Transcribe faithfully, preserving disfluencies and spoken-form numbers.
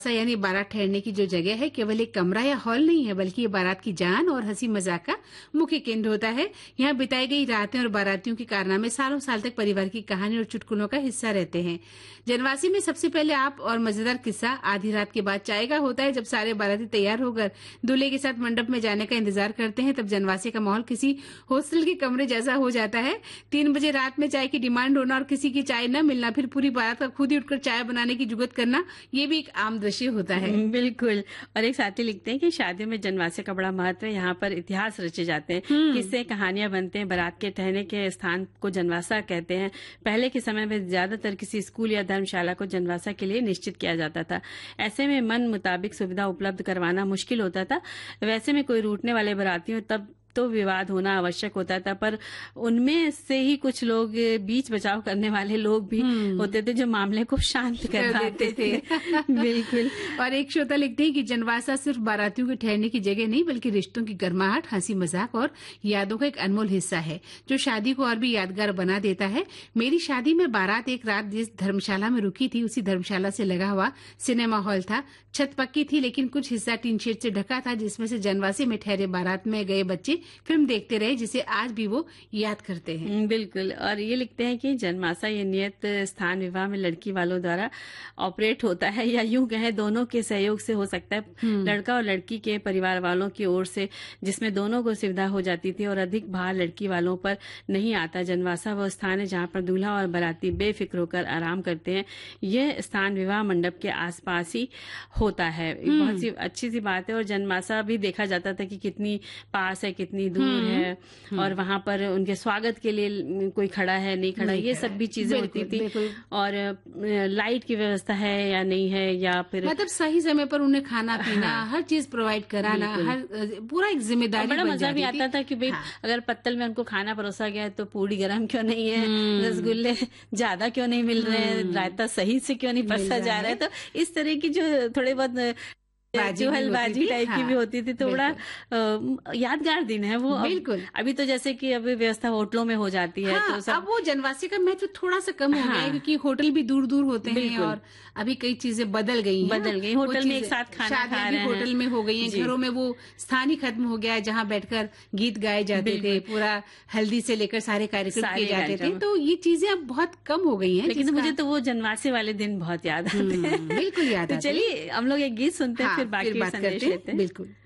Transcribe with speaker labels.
Speaker 1: यानी बारात ठहरने की जो जगह है केवल एक कमरा या हॉल नहीं है, बल्कि ये बारात की जान और हंसी मजाक का मुख्य केंद्र होता है। यहाँ बिताई गई रातें और बारातियों के कारनामे सालों साल तक परिवार की कहानी और चुटकुलों का हिस्सा रहते हैं। जनवासी में सबसे पहले आप और मजेदार किस्सा आधी रात के बाद चाय का होता है। जब सारे बाराती तैयार होकर दूल्हे के साथ मंडप में जाने का इंतजार करते हैं, तब जनवासी का माहौल किसी हॉस्टल के कमरे जैसा हो जाता है। तीन बजे रात में चाय की डिमांड होना और किसी की चाय न मिलना, फिर पूरी बारात का खुद ही उठकर चाय बनाने की जुगत करना, ये भी एक आम दृश्य होता है।
Speaker 2: बिल्कुल। और एक साथी लिखते हैं कि शादियों में जनवासे का बड़ा महत्व है। यहाँ पर इतिहास रचे जाते हैं, किससे कहानियां बनते हैं। बारात के ठहरने के स्थान को जनवासा कहते हैं। पहले के समय में ज्यादातर किसी स्कूल या धर्मशाला को जनवासा के लिए निश्चित किया जाता था। ऐसे में मन मुताबिक सुविधा उपलब्ध करवाना मुश्किल होता था। वैसे में कोई रूठने वाले बारातियों तब तो विवाद होना आवश्यक होता था, पर उनमें से ही कुछ लोग बीच बचाव करने वाले लोग भी होते थे जो मामले को शांत कर देते थे। बिल्कुल।
Speaker 1: और एक श्रोता लिखते हैं कि जनवासा सिर्फ बारातियों के ठहरने की जगह नहीं, बल्कि रिश्तों की गर्माहट, हंसी मजाक और यादों का एक अनमोल हिस्सा है, जो शादी को और भी यादगार बना देता है। मेरी शादी में बारात एक रात जिस धर्मशाला में रुकी थी, उसी धर्मशाला से लगा हुआ सिनेमा हॉल था। छत पक्की थी, लेकिन कुछ हिस्सा टीन शेड से ढका था, जिसमें से जनवासे में ठहरे बारात में गए बच्चे फिल्म देखते रहे, जिसे आज भी वो याद करते हैं।
Speaker 2: बिल्कुल। और ये लिखते हैं कि जनमासा ये नियत स्थान विवाह में लड़की वालों द्वारा ऑपरेट होता है, या यूं कहें दोनों के सहयोग से हो सकता है। लड़का और लड़की के परिवार वालों की ओर से, जिसमें दोनों को सुविधा हो जाती थी और अधिक भार लड़की वालों पर नहीं आता। जनवासा वो स्थान है जहाँ पर दूल्हा और बाराती बेफिक्र होकर आराम करते हैं। यह स्थान विवाह मंडप के आसपास ही होता है। बहुत सी अच्छी सी बात है। और जनमासा भी देखा जाता था कि कितनी पास है, कितनी दूर है, और वहां पर उनके स्वागत के लिए कोई खड़ा है नहीं खड़ा, ये सब भी चीजें होती थी। और लाइट की व्यवस्था है या नहीं है, या फिर
Speaker 1: मतलब सही समय पर उन्हें खाना पीना, हाँ, हर चीज प्रोवाइड कराना, हर पूरा एक जिम्मेदारी।
Speaker 2: बड़ा मजा भी आता था कि भाई, हाँ, अगर पत्तल में उनको खाना परोसा गया है तो पूरी गर्म क्यों नहीं है, रसगुल्ले ज्यादा क्यों नहीं मिल रहे हैं, रायता सही से क्यों नहीं परोसा जा रहा है। तो इस तरह की जो थोड़े बहुत जो हलबाजी टाइप की भी होती थी, तो बड़ा यादगार दिन है वो। बिल्कुल। अभी तो जैसे कि अभी व्यवस्था होटलों में हो जाती है,
Speaker 1: हाँ,
Speaker 2: तो सब
Speaker 1: अब वो जनवासी का महत्व थोड़ा सा कम हो गया है, क्योंकि होटल भी दूर दूर होते हैं और अभी कई चीजें बदल गई हैं।
Speaker 2: बदल गई। होटल में एक साथ खाना खा रहे हैं,
Speaker 1: होटल में हो गई हैं। घरों में वो स्थान ही खत्म हो गया है जहाँ बैठकर गीत गाए जाते थे, पूरा हल्दी से लेकर सारे कार्यक्रम किए जाते थे। तो ये चीजें अब बहुत कम हो गई हैं।
Speaker 2: लेकिन मुझे तो वो जनवासी वाले दिन बहुत याद आते हैं।
Speaker 1: बिल्कुल याद।
Speaker 2: चलिए हम लोग एक गीत सुनते हैं, फिर बाकी
Speaker 1: बात करते हैं। बिल्कुल।